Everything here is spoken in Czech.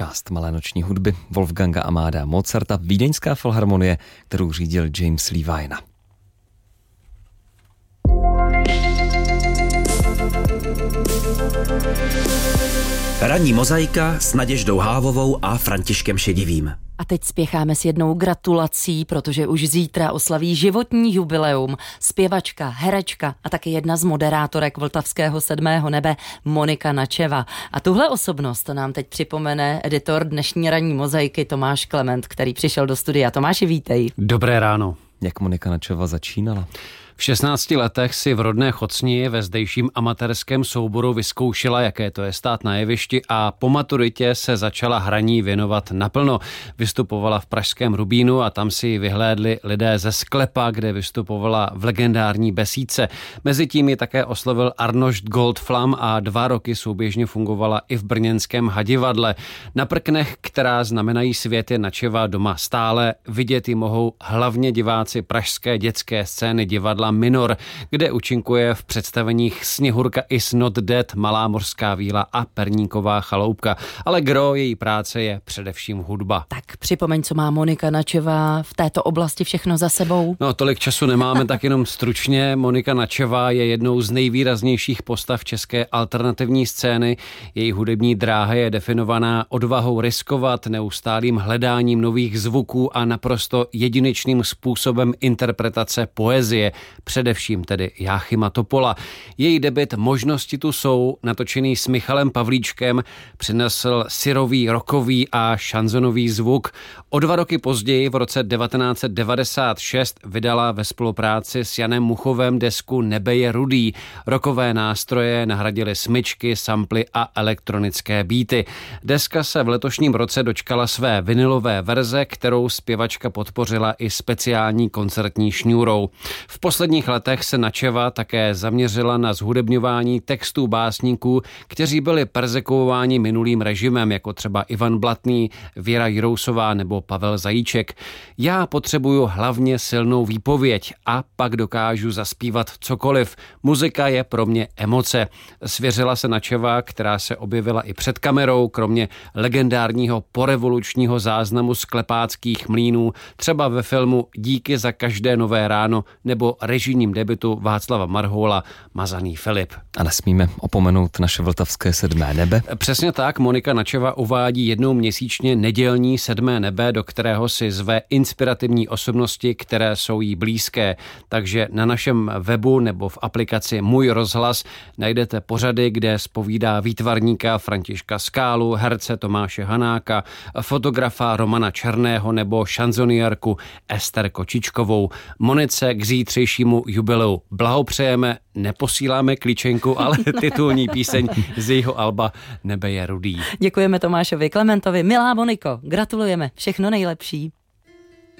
část Malé noční hudby Wolfganga Amadea Mozarta, Vídeňská filharmonie, kterou řídil James Levine. Ranní mozaika s Naděždou Hávovou a Františkem Šedivým. A teď spěcháme s jednou gratulací, protože už zítra oslaví životní jubileum zpěvačka, herečka a taky jedna z moderátorek Vltavského 7. nebe Monika Načeva. A tuhle osobnost nám teď připomene editor dnešní ranní mozaiky Tomáš Klement, který přišel do studia. Tomáši, vítej. Dobré ráno. Jak Monika Načeva začínala? V 16 letech si v rodné Chocni ve zdejším amatérském souboru vyzkoušela, jaké to je stát na jevišti, a po maturitě se začala hraní věnovat naplno. Vystupovala v pražském Rubínu a tam si ji vyhlédli lidé ze Sklepa, kde vystupovala v legendární Besídce. Mezitím ji také oslovil Arnošt Goldflam a 2 roky souběžně fungovala i v brněnském Hadivadle. Na prknech, která znamenají svět, je Načeva doma stále. Vidět ji mohou hlavně diváci pražské dětské scény divadla Minor, kde účinkuje v představeních Sněhurka is not dead, Malá mořská víla a Perníková chaloupka. Ale gro její práce je především hudba. Tak připomeň, co má Monika Načeva v této oblasti všechno za sebou. No, tolik času nemáme, tak jenom stručně. Monika Načeva je jednou z nejvýraznějších postav české alternativní scény. Její hudební dráha je definovaná odvahou riskovat, neustálým hledáním nových zvuků a naprosto jedinečným způsobem interpretace poezie, především tedy Jáchyma Topola. Její debut Možnosti tu jsou, natočený s Michalem Pavlíčkem, přinesl syrový, rockový a šanzonový zvuk. O 2 roky později, v roce 1996, vydala ve spolupráci s Janem Muchovem desku Nebe je rudý. Rockové nástroje nahradily smyčky, samply a elektronické beaty. Deska se v letošním roce dočkala své vinylové verze, kterou zpěvačka podpořila i speciální koncertní šňůrou. V posledních letech se Načeva také zaměřila na zhudebňování textů básníků, kteří byli perzekuováni minulým režimem, jako třeba Ivan Blatný, Věra Jirousová nebo Pavel Zajíček. Já potřebuju hlavně silnou výpověď a pak dokážu zaspívat cokoliv. Muzika je pro mě emoce. Svěřila se Načeva, která se objevila i před kamerou, kromě legendárního porevolučního záznamu sklepáckých mlýnů, třeba ve filmu Díky za každé nové ráno nebo režijním debutu Václava Marhoula Mazaný Filip. A nesmíme opomenout naše Vltavské 7. nebe. Přesně tak, Monika Načeva uvádí jednou měsíčně nedělní 7. nebe, do kterého si zve inspirativní osobnosti, které jsou jí blízké. Takže na našem webu nebo v aplikaci Můj rozhlas najdete pořady, kde zpovídá výtvarníka Františka Skálu, herce Tomáše Hanáka, fotografa Romana Černého nebo šanzoniérku Ester Kočičkovou. Monice k zítřejšímu jubileu blahopřejeme, neposíláme klíčenku, ale titulní píseň z jejího alba Nebe je rudý. Děkujeme Tomášovi Klementovi. Milá Moniko, gratulujeme, všechno nejlepší.